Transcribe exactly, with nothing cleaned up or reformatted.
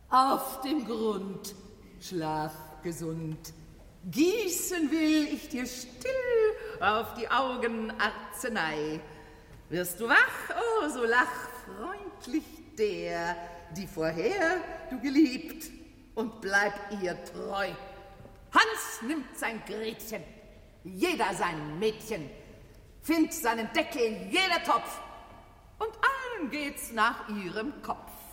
Auf dem Grund, schlaf gesund. Gießen will ich dir still auf die Augen Arznei. Wirst du wach, oh, so lach freundlich der, die vorher du geliebt, und bleib ihr treu. Hans nimmt sein Gretchen, jeder sein Mädchen, findet seinen Deckel in jeder Topf, und allen geht's nach ihrem Kopf.